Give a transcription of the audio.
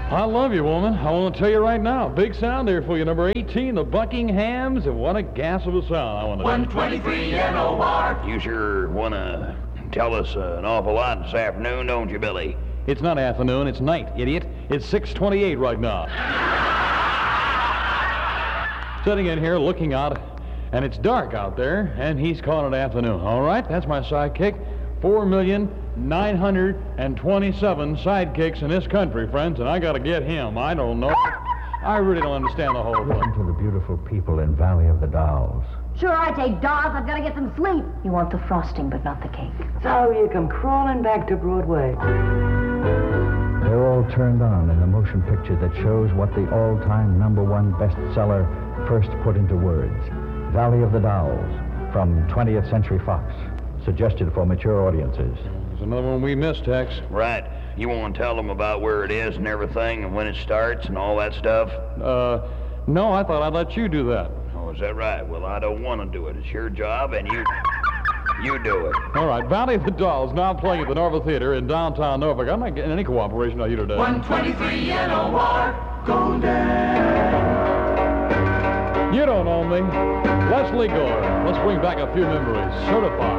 I love you, woman. I want to tell you right now. Big sound there for you. Number 18, the Buckinghams. And what a gas of a sound. I want to 123 NOR. You sure want to tell us an awful lot this afternoon, don't you, Billy? It's not afternoon, it's night, idiot. It's 6:28 right now. Sitting in here looking out, and it's dark out there, and he's calling it afternoon. All right, that's my sidekick. 4,927 sidekicks in this country, friends, and I got to get him. I don't know. I really don't understand the whole Listen thing. to the beautiful people in Valley of the Dolls. Sure, I take dolls. I've got to get some sleep. You want the frosting, but not the cake. So you come crawling back to Broadway. They're all turned on in the motion picture that shows what the all-time #1 bestseller first put into words. Valley of the Dolls from 20th Century Fox. Suggested for mature audiences. There's another one we missed, Tex. Right. You want to tell them about where it is and everything and when it starts and all that stuff? No, I thought I'd let you do that. Oh, is that right? Well, I don't want to do it. It's your job, and you do it. All right, Valley of the Dolls now playing at the Norva Theater in downtown Norfolk. I'm not getting any cooperation out here today. 123 NOR. Golden. You don't know me. Leslie Gore. Let's bring back a few memories. Certified.